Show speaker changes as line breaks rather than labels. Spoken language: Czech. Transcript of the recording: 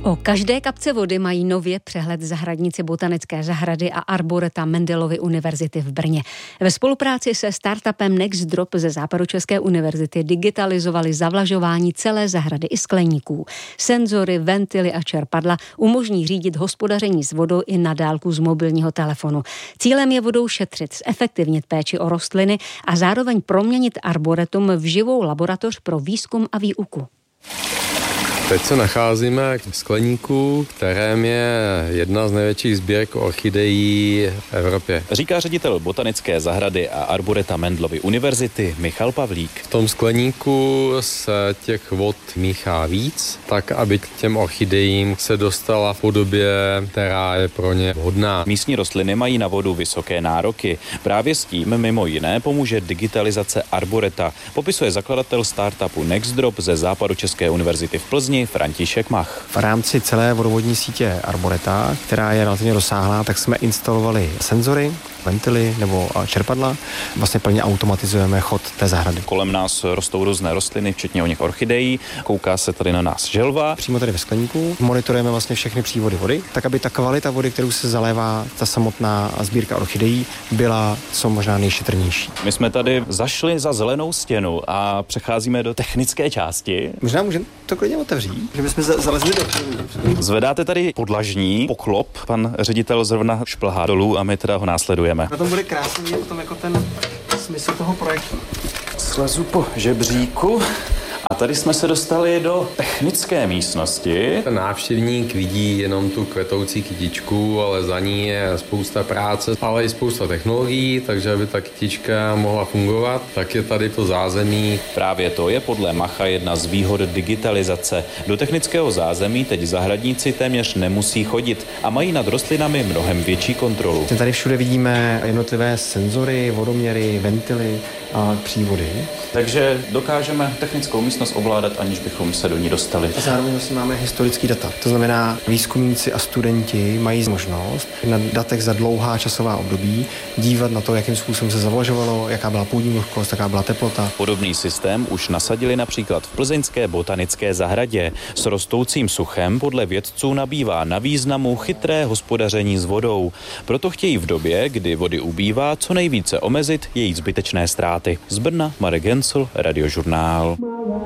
O každé kapce vody mají nově přehled zahradníci Botanické zahrady a arboreta Mendelovy univerzity v Brně. Ve spolupráci se startupem Nextdrop ze Západočeské univerzity digitalizovali zavlažování celé zahrady i skleníků. Senzory, ventily a čerpadla umožní řídit hospodaření s vodou i na dálku z mobilního telefonu. Cílem je vodou šetřit, zefektivnit péči o rostliny a zároveň proměnit arboretum v živou laboratoř pro výzkum a výuku.
Teď se nacházíme v skleníku, kterém je jedna z největších sbírek orchidejí v Evropě.
Říká ředitel Botanické zahrady a arboreta Mendelovy univerzity Michal Pavlík.
V tom skleníku se těch vod míchá víc, tak aby k těm orchidejím se dostala v podobě, která je pro ně vhodná.
Místní rostliny mají na vodu vysoké nároky. Právě s tím mimo jiné pomůže digitalizace arboreta, popisuje zakladatel startupu Nextdrop ze Západočeské univerzity v Plzni František Mach.
V rámci celé vodovodní sítě arboreta, která je relativně rozsáhlá, tak jsme instalovali senzory, ventily nebo čerpadla. Vlastně plně automatizujeme chod té zahrady.
Kolem nás rostou různé rostliny, včetně o nich orchidejí. Kouká se tady na nás želva.
Přímo tady ve skleníku monitorujeme vlastně všechny přívody vody, tak aby ta kvalita vody, kterou se zalévá ta samotná sbírka orchidejí, byla co možná nejšetrnější.
My jsme tady zašli za zelenou stěnu a přecházíme do technické části.
Možná můžeme to klidně otevřít, že bychom zalezli do.
Zvedáte tady podlažní poklop, pan ředitel zrovna šplhá dolů a my teda ho následujeme.
Na tom bude krásný je potom jako ten smysl toho projektu.
Slezu po žebříku a tady jsme se dostali do technické místnosti.
Ten návštěvník vidí jenom tu kvetoucí kytičku, ale za ní je spousta práce, ale i spousta technologií, takže aby ta kytička mohla fungovat, tak je tady to zázemí.
Právě to je podle Macha jedna z výhod digitalizace. Do technického zázemí teď zahradníci téměř nemusí chodit a mají nad rostlinami mnohem větší kontrolu.
Tady všude vidíme jednotlivé senzory, vodoměry, ventily a přívody.
Takže dokážeme technickou místnost ovládat, aniž bychom se do ní dostali.
A zároveň vlastně máme historický data. To znamená, výzkumníci a studenti mají možnost na datech za dlouhá časová období dívat na to, jakým způsobem se zavlažovalo, jaká byla půdní vlhkost, jaká byla teplota.
Podobný systém už nasadili například v plzeňské Botanické zahradě. S rostoucím suchem podle vědců nabývá na významu chytré hospodaření s vodou. Proto chtějí v době, kdy vody ubývá, co nejvíce omezit její zbytečné ztráty. Z Brna Marek Gencl, Radiožurnál.